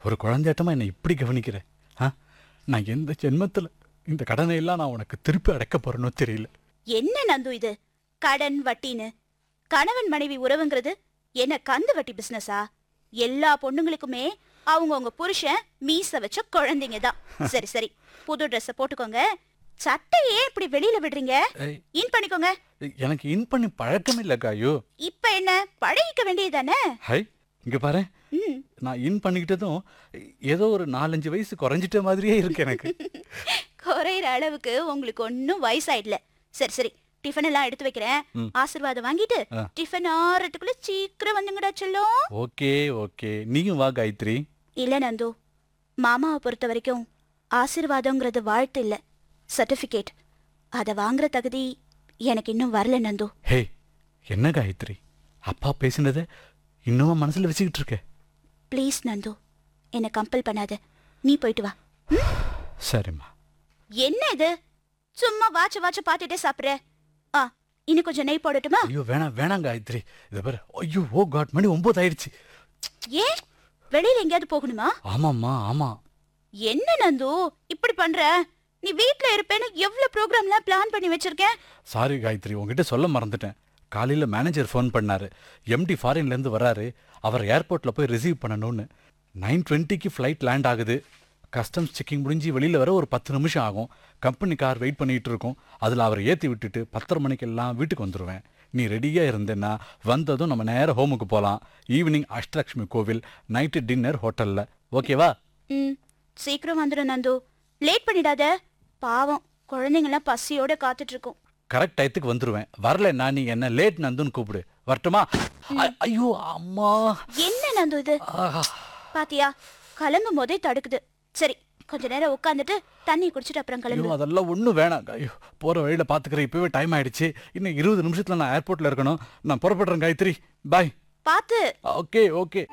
ஒரு குழந்தையாட்டமா என்னை இப்படி கவனிக்கிற? நான் எந்த ஜென்மத்தில் இந்த கடனை எல்லாம் நான் உனக்கு திருப்பி அடைக்க போறேனோ தெரியல. என்ன நந்து இது கடன் வட்டின்னு? கணவன் மனைவி உறவுங்கிறது என்ன கந்து வட்டி பிசினஸா? எல்லா பொண்ணுங்களுக்குமே அவங்க புருஷன் மீச வச்ச குழந்தைங்க தான். சரி சரி, புது ட்ரெஸ் போட்டுக்கோங்க. சட்டையே இப்படி வெளியில விடுறீங்க? இன் பண்ணிக்கோங்க. எனக்கு இன் பண்ணி பழக்கம் இல்ல காயு. இப்ப என்ன பழகிக்க வேண்டியதானே? ஹை, இங்க பாரு, நான் இன் பண்ணிக்கிட்டதும் ஏதோ ஒரு 4-5 வயசு குறைஞ்சிட்ட மாதிரியே இருக்கு எனக்கு. குறையிற அளவுக்கு உங்களுக்கு ஒன்னும் வயசாயிடல. சரி சரி, டிஃபன் எல்லாம் எடுத்து வைக்கிறேன். ஆசீர்வாதம் வாங்கிட்டு டிஃபன் ஆறதுக்குள்ள சீக்கிரம் வந்துங்கடா செல்லும். ஓகே ஓகே, நீயும் வா காயத்ரி. இல்ல நந்து, மாமாவை பொறுத்த வரைக்கும் ஆசீர்வாதம்ங்கிறது வாழ்த்து இல்ல, சர்டிபிகேட். அத வாங்குற தகுதி எனக்கு இன்னும் வரல நந்து. ஹே, என்ன காயத்ரி, அப்பா பேசினதை இன்னும் மனசுல வச்சுக்கிட்டு இருக்க? ப்ளீஸ் நந்து, என்ன கம்பல் பண்ணாத. நீ போயிட்டு வா. சரிம்மா. என்ன இது, சும்மா வாட்ச பாத்துட்டே சாப்பிடுற? இன்னும் கொஞ்சம் நெய் போடட்டுமா? ஐயோ வேணாம் வேணாம் காயத்ரி, இத பாரு. ஐயோ, ஓ காட், மணி 9 ஆயிடுச்சு. ஏன் வெளியில எங்கேயாவது போகணுமா? ஆமாம்மா ஆமா. என்ன நந்து இப்படி பண்ற? நீ வீட்ல இருப்பேன்னு எவ்வளவு ப்ரோக்ராம்லாம் பிளான் பண்ணி வச்சிருக்கேன். சாரி காயத்ரி, உங்ககிட்ட சொல்ல மறந்துட்டேன். காலையில மேனேஜர் ஃபோன் பண்ணாரு. எம்டி ஃபாரின்ல இருந்து வராரு, அவர் ஏர்போர்ட்ல போய் ரிசீவ் பண்ணணும்னு. 9:20க்கு ஃப்ளைட் லேண்ட் ஆகுது. கஸ்டம்ஸ் செக்கிங் முடிஞ்சு வெளியில வர ஒரு 10 நிமிஷம் ஆகும். கம்பெனி கார் வெயிட் பண்ணிட்டு இருக்கோம். அதில் அவரை ஏற்றி விட்டுட்டு 10:30 மணிக்கெல்லாம் வீட்டுக்கு வந்துடுவேன். நீ ரெடியாக இருந்தேன்னா வந்ததும் நம்ம நேரம் ஹோமுக்கு போகலாம். ஈவினிங் அஷ்டலக்ஷ்மி கோவில், நைட்டு டின்னர் ஹோட்டலில். ஓகேவா? சீக்கிரம் வந்துடும் நந்து, லேட் பண்ணிடாத. பாவம் குழந்தைங்களாம் பசியோட காத்துட்டு இருக்கோம். கரெக்ட் டயத்துக்கு வந்துடுவேன். வரலன்னா நீ என்ன லேட் நந்துன்னு கூப்பிடு. வரட்டுமா? ஐயோ அம்மா, என்ன நந்து இது? பாத்தியா, கிளம்பும் போதே தடுக்குது. சரி, கொஞ்ச நேரம் உட்காந்துட்டு தண்ணி குடிச்சிட்டு அப்புறம் கிளம்பு. அதெல்லாம் ஒன்றும் வேணாம். ஐயோ, போகிற வழியில் பார்த்துக்கிறேன். இப்போவே டைம் ஆயிடுச்சு. இன்னும் 20 நிமிஷத்தில் நான் ஏர்போர்ட்டில் இருக்கணும். நான் புறப்படுறேன் காயத்ரி. பாய். பார்த்து. Okay okay.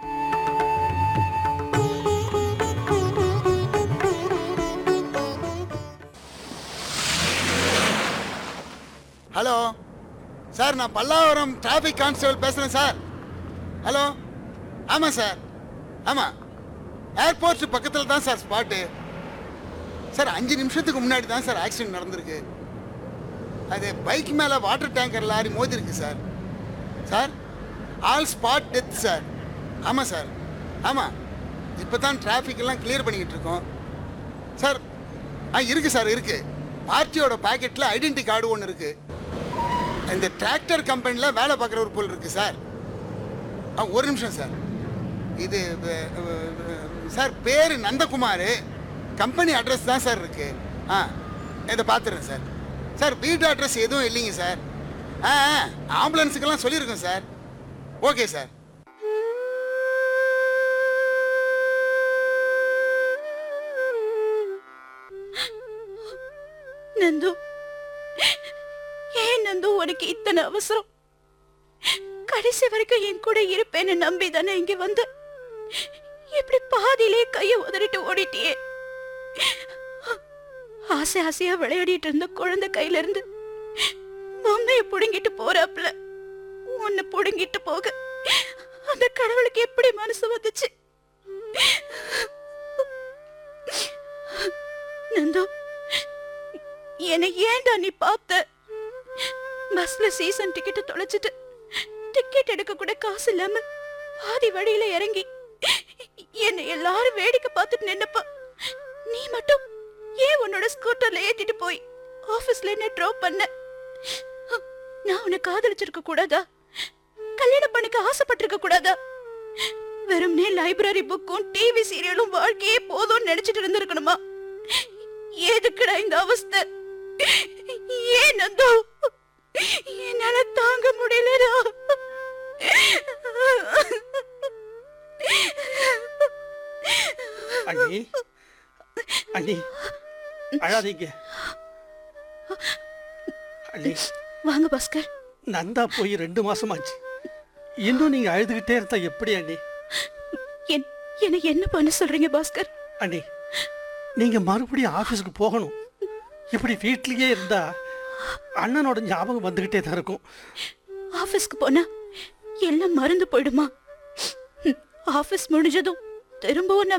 ஹலோ சார், நான் பல்லாவரம் டிராஃபிக் கான்ஸ்டபிள் பேசுகிறேன் சார். ஹலோ, ஆமாம் சார், ஆமாம், ஏர்போர்ட் பக்கத்தில் தான் சார் ஸ்பாட்டு. சார் 5 நிமிஷத்துக்கு முன்னாடி தான் சார் ஆக்சிடென்ட் நடந்திருக்கு. அது பைக் மேலே water tanker lorry மோதிருக்கு sir. Sir, all spot death sir. ஆமாம் சார், ஆமாம், இப்போ தான் டிராஃபிக் எல்லாம் கிளியர் பண்ணிக்கிட்டு இருக்கோம் சார். இருக்குது சார், இருக்குது. பார்ட்டியோட பேக்கெட்டில் ஐடென்டி கார்டு ஒன்று இருக்குது. இந்த டிராக்டர் கம்பெனியில் வேலை பார்க்குற ஒரு பொருள் இருக்குது சார். ஒரு நிமிஷம் சார். இது சார் பேர் நந்தகுமார். கம்பெனி அட்ரஸ் தான் சார் இருக்குது. இதை பார்த்துறேன் சார். சார் வீட்டு அட்ரஸ் எதுவும் இல்லைங்க சார். ஆம்புலன்ஸுக்கெல்லாம் சொல்லியிருக்கோம் சார். Okay sir. நந்து, ஏன் நந்து உனக்கு இத்தனை அவசரம்? கடைசி வரைக்கும் என் கூட இருப்பேன்னு நம்பி தானே இங்க வந்து இப்படி பாதியிலே கைய உதறிட்டு ஓடிட்டியே. ஆசை ஆசையா விளையாடிட்டு இருந்த குழந்தை கையில இருந்து பொம்மைய புடுங்கிட்டு போறாப்ல. உன்னை புடுங்கிட்டு போக அந்த கடவுளுக்கு எப்படி மனசு வந்துச்சு? நந்து, என்னை ஏன்டா நீ பார்த்த? பஸ்ல சீசன் டிக்கெட் தொலைச்சிட்டு டிக்கெட் எடுக்க கூட காசு இல்லாம பாதி வழியில இறங்கி என்னை எல்லாரும் வேடிக்கை பார்த்துட்டு நின்னப்ப நீ மட்டும் ஏன் உன்னோட ஸ்கூட்டர்ல ஏத்திட்டு போய் ஆபீஸ்ல என்ன டிராப் பண்ண? நான் உன்னை காதலிச்சிருக்க கூடாதா? கல்யாணம் பண்ணிக்க ஆசைப்பட்டிருக்க கூடாதா? வெறும்னே லைப்ரரி புக்கும் டிவி சீரியலும் வாழ்க்கையே போதும்னு நினைச்சிட்டு இருந்திருக்கணுமா? எதுக்குடா இந்த அவஸ்தை? ஏன் நந்து, என்னால தாங்க முடியலடா. அண்ணி, அண்ணி அழாதீங்க. அண்ணி, வாங்க பாஸ்கர். நந்தா போய் 2 மாசமாச்சு. இன்னும் நீங்க அழுதுகிட்டே இருந்தா எப்படி அண்ணி? என்ன பண்ண சொல்றீங்க பாஸ்கர்? அண்ணி, நீங்க மறுபடியும் ஆபீஸ்க்கு போகணும். இப்படி வீட்லயே இருந்தா அண்ணனோட ஞாபகம் வந்துகிட்டே தான் இருக்கும். ஆபீஸ்க்கு போனா எல்லாம் மறந்து போயிடுமா? ஆபீஸ் முடிஞ்சதும் திரும்பவும்